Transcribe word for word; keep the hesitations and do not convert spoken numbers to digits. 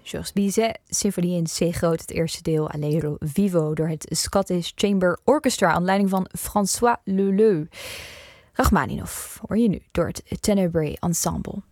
Georges Bizet, symfonie in C groot, het eerste deel Allegro Vivo door het Scottish Chamber Orchestra aan leiding van François Leleu. Rachmaninoff hoor je nu door het Tenebrae Ensemble.